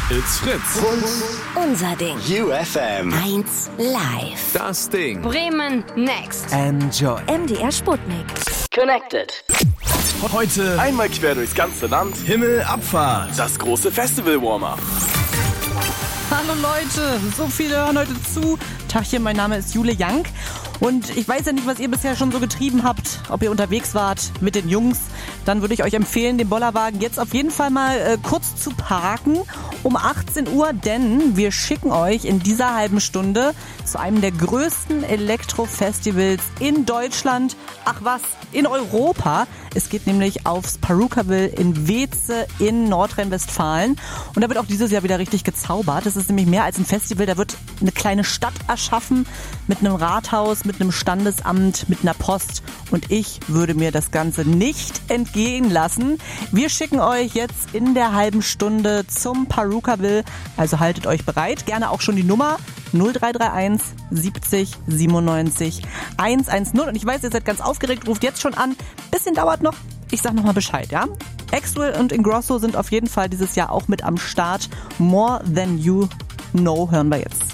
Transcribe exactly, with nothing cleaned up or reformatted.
It's Fritz. Unser Ding. U F M. eins live. Das Ding. Bremen next. Enjoy. M D R Sputnik. Connected. Heute Einmal quer durchs ganze Land. Himmelabfahrt. Das große Festival-Warm-Up. Hallo Leute, so viele hören heute zu. Tachchen, mein Name ist Jule Young. Und ich weiß ja nicht, was ihr bisher schon so getrieben habt, ob ihr unterwegs wart mit den Jungs. Dann würde ich euch empfehlen, den Bollerwagen jetzt auf jeden Fall mal äh, kurz zu parken um achtzehn Uhr, denn wir schicken euch in dieser halben Stunde zu einem der größten Elektro-Festivals in Deutschland. Ach was, in Europa. Es geht nämlich aufs Parukaville in Weeze in Nordrhein-Westfalen. Und da wird auch dieses Jahr wieder richtig gezaubert. Das ist nämlich mehr als ein Festival. Da wird eine kleine Stadt erschaffen mit einem Rathaus, mit einem Standesamt, mit einer Post. Und ich würde mir das Ganze nicht entgehen lassen. Wir schicken euch jetzt in der halben Stunde zum Parukaville. Also haltet euch bereit. Gerne auch schon die Nummer null drei drei eins siebzig siebenundneunzig hundertzehn. Und ich weiß, ihr seid ganz aufgeregt, ruft jetzt schon an. Bisschen dauert noch. Ich sag nochmal Bescheid, ja? Axwell und Ingrosso sind auf jeden Fall dieses Jahr auch mit am Start. More Than You Know hören wir jetzt.